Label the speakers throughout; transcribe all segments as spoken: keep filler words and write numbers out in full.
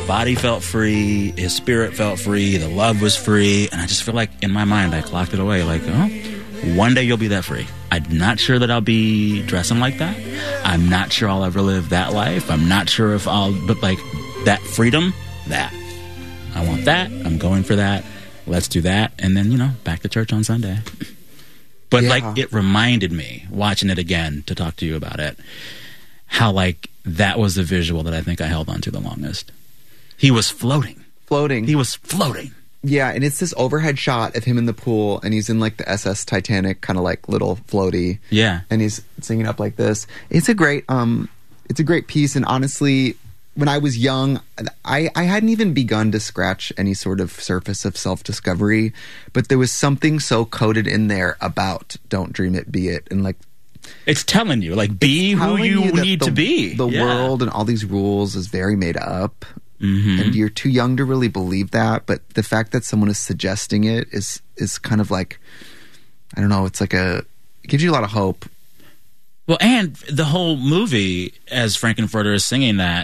Speaker 1: body felt free, his spirit felt free, the love was free, and I just feel like in my mind I clocked it away like, oh, one day you'll be that free. I'm not sure that I'll be dressing like that. I'm not sure I'll ever live that life. I'm not sure if I'll, but like that freedom, that. I want that. I'm going for that. Let's do that. And then, you know, back to church on Sunday. But
Speaker 2: yeah.
Speaker 1: like it reminded me, watching it again to talk to you about it, how like that was the visual that I think I held on to the longest. He was floating.
Speaker 2: Floating.
Speaker 1: He was floating.
Speaker 2: Yeah, and it's this overhead shot of him in the pool, and he's in like the S S Titanic kind of like little floaty.
Speaker 1: Yeah.
Speaker 2: And he's singing up like this. It's a great um it's a great piece, and honestly, when I was young, I, I hadn't even begun to scratch any sort of surface of self-discovery, but there was something so coded in there about don't dream it, be it, and like
Speaker 1: it's telling you, like, be who you,
Speaker 2: you
Speaker 1: need
Speaker 2: the,
Speaker 1: to be.
Speaker 2: The
Speaker 1: yeah.
Speaker 2: world and all these rules is very made up.
Speaker 1: Mm-hmm.
Speaker 2: And you're too young to really believe that, but the fact that someone is suggesting it is is kind of like, I don't know, it's like a, it gives you a lot of hope.
Speaker 1: Well, and the whole movie, as Frankenfurter is singing that,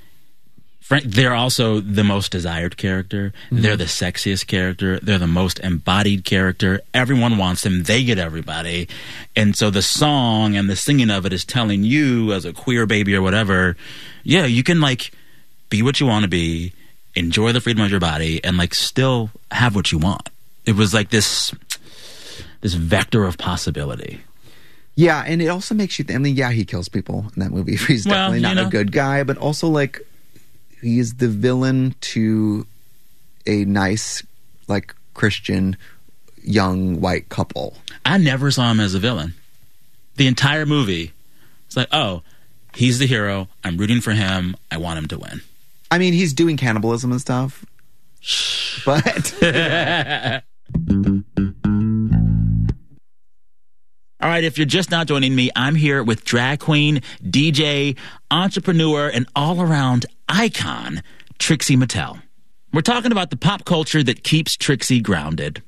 Speaker 1: Frank, they're also the most desired character. Mm-hmm. They're the sexiest character. They're the most embodied character. Everyone wants them. They get everybody. And so the song and the singing of it is telling you as a queer baby or whatever, yeah, you can like be what you want to be, enjoy the freedom of your body, and like still have what you want. It was like this this vector of possibility.
Speaker 2: Yeah, and it also makes you think, I mean, yeah, he kills people in that movie. He's
Speaker 1: well,
Speaker 2: definitely not
Speaker 1: you know.
Speaker 2: a good guy, but also like he is the villain to a nice, like, Christian young white couple.
Speaker 1: I never saw him as a villain. The entire movie, it's like, oh, he's the hero. I'm rooting for him. I want him to win.
Speaker 2: I mean, he's doing cannibalism and stuff, but...
Speaker 1: All right, if you're just now joining me, I'm here with drag queen, D J, entrepreneur, and all-around icon, Trixie Mattel. We're talking about the pop culture that keeps Trixie grounded.